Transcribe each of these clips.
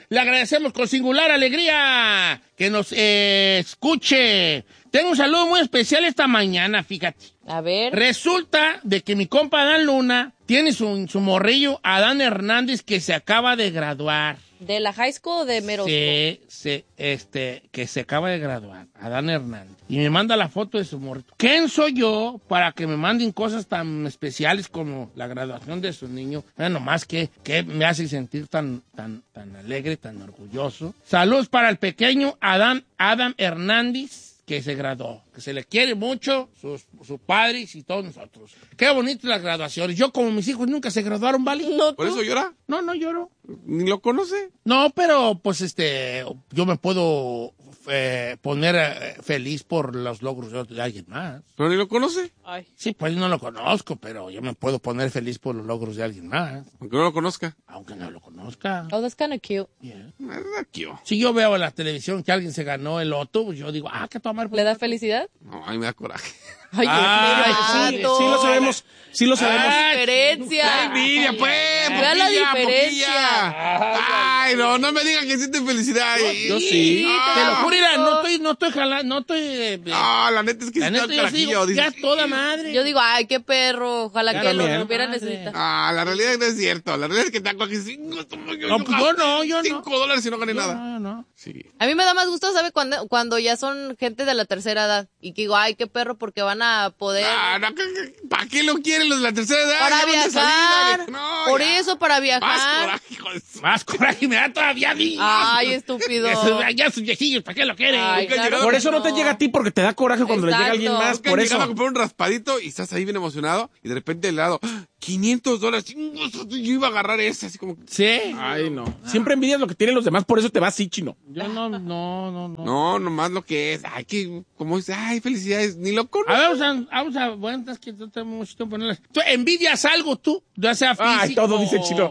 Le agradecemos con singular alegría que nos escuche. Tengo un saludo muy especial esta mañana, fíjate. A ver. Resulta de que mi compa Adán Luna tiene su morrillo Adán Hernández que se acaba de graduar. ¿De la high school o de middle school? Que se acaba de graduar, Adán Hernández. Y me manda la foto de su morrito. ¿Quién soy yo para que me manden cosas tan especiales como la graduación de su niño? Bueno, más que me hace sentir tan alegre, tan orgulloso. Saludos para el pequeño Adam Hernández, que se graduó, que se le quiere mucho, sus padres y todos nosotros. Qué bonito las graduaciones. Yo, como mis hijos nunca se graduaron, ¿vale? No, ¿Por eso llora? No lloro. ¿Ni lo conoce? No, pero pues yo me puedo poner feliz por los logros de alguien más. ¿Pero ni lo conoce? Ay. Sí, pues no lo conozco, pero yo me puedo poner feliz por los logros de alguien más. Aunque no lo conozca. Aunque no lo conozca. Oh, that's kind of cute. Yeah. Aquí, oh. Si yo veo en la televisión que alguien se ganó el loto, pues yo digo, qué tomar. ¿Le da felicidad? No, a mí me da coraje. Ay, Ay, Dios mío, Sí lo sabemos. Sí lo sabemos. la diferencia. Envidia, pues. Vea la poquilla, diferencia. poquilla. Ay, no me digan que siente felicidad. Yo sí. Te lo juro, mira, no estoy jalando, no estoy... No, la neta es que la sí neta, está yo carajillo. digo, ya dices, toda madre. Yo digo, ay, qué perro. Ojalá Ya que lo también. hubiera Madre. necesitado. la realidad no es cierto. La realidad es que te hago aquí 5. No, pues yo no. $5 y no gané nada. No. Sí. A mí me da más gusto, ¿sabe? Cuando ya son gente de la tercera edad. Y que digo, ay, qué perro, porque van a poder... ¿Para qué lo quieren los de la tercera edad? Para Ya van de viajar. salida. No, Por ya. eso, para Más viajar. coraje, hijo de su- Más coraje me da todavía a mí. Ay, estúpido. Ya sus viejillos, ¿para qué lo quieren? Ay, Nunca he claro llegado- Por que eso no te llega a ti porque te da coraje cuando le llega a alguien Exacto. más. Nunca Por han llegado a eso. comprar un raspadito y estás ahí bien emocionado y de repente al lado, $500. Yo iba a agarrar ese, así como... Sí. Ay, no. Siempre envidias lo que tienen los demás, por eso te vas así, chino. Yo no. No, nomás lo que es. Ay, que, como dice, ay, felicidades, ni lo conozco. A ver, vamos a bueno, es que no tengo mucho tiempo en ponerlas. ¿Tú envidias algo tú? Ya sea físico Ay, todo dice Chino.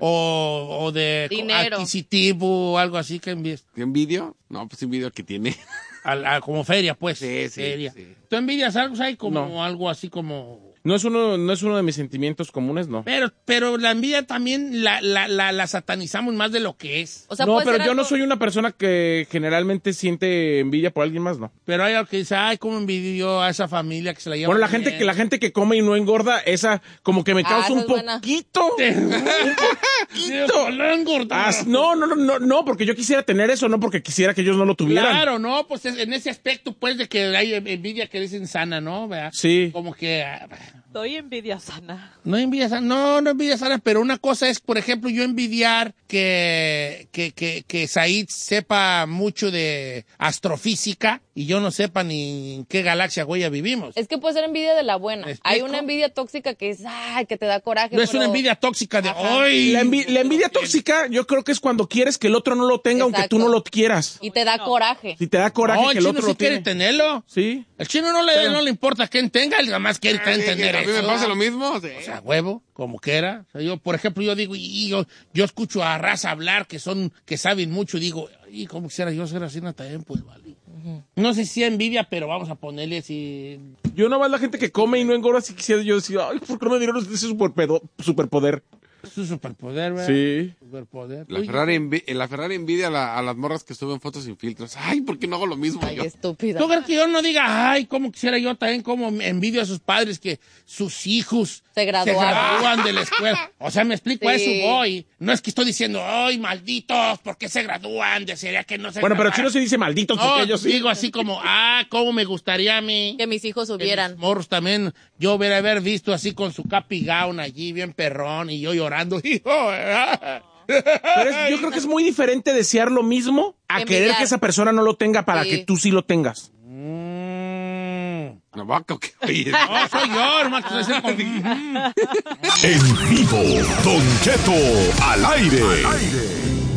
o de Dinero. adquisitivo o algo así que envíes. ¿Qué envidio? No, pues envidio que tiene. Como feria, pues. Sí. Feria. ¿Tú envidias algo, hay como No. algo así como... No es uno de mis sentimientos comunes, no. Pero la envidia también la satanizamos más de lo que es. O sea, No, puede pero ser yo algo- no soy una persona que generalmente siente envidia por alguien más, no. Pero hay algo que dice, ay, cómo envidio yo a esa familia que se la lleva Bueno, la bien. gente que come y no engorda, esa como que me causa esa un es buena. poquito. No engordar. No, porque yo quisiera tener eso, no porque quisiera que ellos no lo tuvieran. Claro, no, pues en ese aspecto, pues, de que hay envidia que es insana, ¿no? ¿Verdad? Sí. Como que... Doy envidia sana. No envidia sana, no envidia sana, pero una cosa es, por ejemplo, yo envidiar que Said sepa mucho de astrofísica y yo no sepa ni en qué galaxia huella vivimos. Es que puede ser envidia de la buena. ¿Me explico? Hay una envidia tóxica que es, ay, que te da coraje. No es pero- una envidia tóxica de Ajá. hoy. La envidia tóxica yo creo que es cuando quieres que el otro no lo tenga aunque Exacto. tú no lo quieras. Y te da coraje. Si te da coraje No, que el el chino otro sí lo quiere tiene. tenerlo. Sí. El chino no le importa quién tenga, él jamás quiere entender A mí me eso. pasa lo mismo. Sí. O sea, huevo, como quiera. O sea, yo, por ejemplo, yo digo, y yo escucho a raza hablar que saben mucho y digo, y cómo quisiera yo ser así también, pues vale. No sé si envidia, pero vamos a ponerle así. Yo nomás la gente que come y no engorda, si quisiera yo decir, ay, ¿por qué no me dieron ese superpoder? Es un superpoder, ¿verdad? Sí. Superpoder. La Uy, Ferrari envidia a las morras que suben fotos sin filtros. Ay, ¿por qué no hago lo mismo Ay, yo? estúpida. ¿Tú crees que yo no diga, ay, cómo quisiera yo también, cómo envidio a sus padres que sus hijos Se graduaron. gradúan de la escuela? O sea, me explico, a Sí. eso voy. No es que estoy diciendo, ay, malditos, ¿por qué se gradúan? Desearía que no se Bueno, pero graduaran. Chino se dice malditos porque No, ellos sí. digo así como, cómo me gustaría a mí. Que mis hijos Que hubieran. mis morros también, yo hubiera haber visto así con su capi gown allí, bien perrón, y yo llorando, hijo, ¿verdad? Pero yo creo que es muy diferente desear lo mismo a Envidiar. querer que esa persona no lo tenga para Sí. que tú sí lo tengas. ¿Una vaca o qué? Oye, No, soy yo, hermano. que estoy haciendo como- En vivo, Don Cheto al aire.